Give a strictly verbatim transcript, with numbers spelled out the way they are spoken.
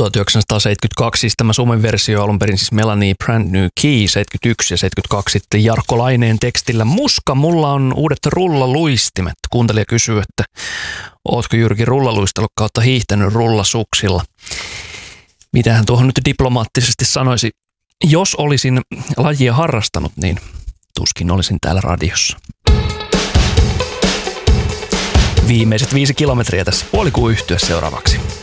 tuhatyhdeksänsataaseitsemänkymmentäkaksi, siis tämä Suomen versio alun perin siis Melanie Brand New Key, seitsemänkymmentäyksi ja seitsemänkymmentäkaksi sitten Jarkko Laineen tekstillä. Muska, mulla on uudet rullaluistimet. Kuuntelija kysyy, että ootko Jyrki rullaluistellut kautta hiihtänyt rullasuksilla? Mitähän tuohon nyt diplomaattisesti sanoisi? Jos olisin lajia harrastanut, niin tuskin olisin täällä radiossa. Viimeiset viisi kilometriä tässä puolikuun yhtyä seuraavaksi.